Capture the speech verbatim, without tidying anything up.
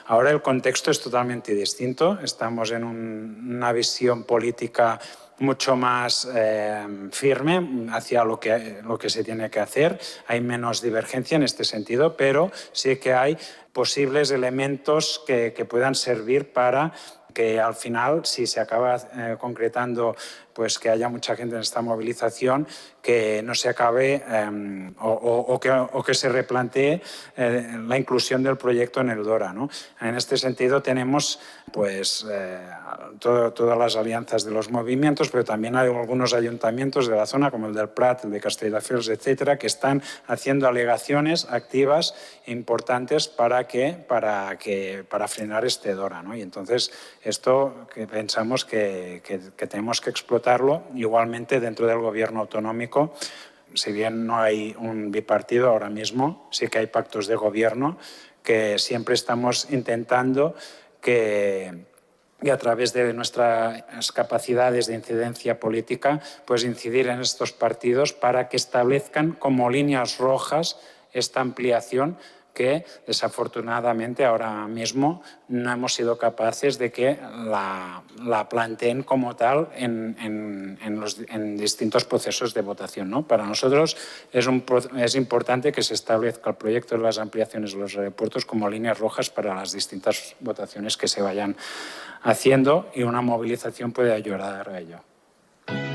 Ahora el contexto es totalmente distinto, estamos en un, una visión política mucho más eh, firme hacia lo que, lo que se tiene que hacer. Hay menos divergencia en este sentido, pero sí que hay posibles elementos que, que puedan servir para que al final, si se acaba eh, concretando pues que haya mucha gente en esta movilización, que no se acabe eh, o, o, o, que, o que se replantee eh, la inclusión del proyecto en el DORA, ¿no? En este sentido tenemos pues eh, todo, todas las alianzas de los movimientos, pero también hay algunos ayuntamientos de la zona, como el del Prat, el de Castelldefels, etcétera, que están haciendo alegaciones activas importantes para que para que para frenar este DORA, ¿no? Y entonces esto que pensamos que, que, que tenemos que explotarlo igualmente dentro del gobierno autonómico. Si bien no hay un bipartido ahora mismo, sí que hay pactos de gobierno que siempre estamos intentando que, y a través de nuestras capacidades de incidencia política, pues incidir en estos partidos para que establezcan como líneas rojas esta ampliación que desafortunadamente ahora mismo no hemos sido capaces de que la, la planteen como tal en, en, en, los, en distintos procesos de votación, ¿no? Para nosotros es, un, es importante que se establezca el proyecto de las ampliaciones de los aeropuertos como líneas rojas para las distintas votaciones que se vayan haciendo, y una movilización puede ayudar a ello.